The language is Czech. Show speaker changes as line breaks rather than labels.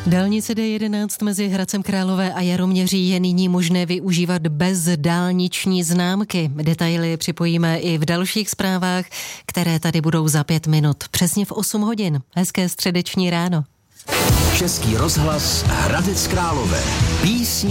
Dálnice D11 mezi Hradcem Králové a Jaroměří je nyní možné využívat bez dálniční známky. Detaily připojíme i v dalších zprávách, které tady budou za 5 minut. Přesně v 8 hodin. Hezké středeční ráno.
Český rozhlas Hradec Králové. Písně